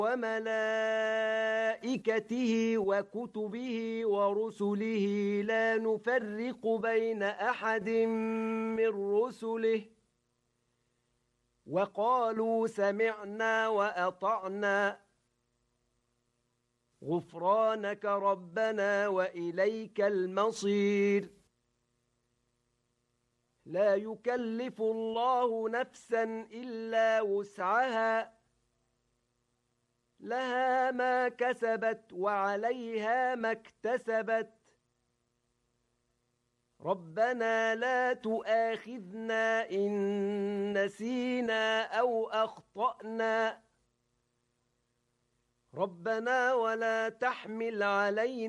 وملائكته وكتبه ورسله لا نفرق بين أحد من رسله وقالوا سمعنا وأطعنا غفرانك ربنا وإليك المصير لا يكلف الله نفسا إلا وسعها لها ما كسبت وعليها ما اكتسبت ربنا لا تؤاخذنا إن نسينا أو أخطأنا ربنا ولا تحمل علينا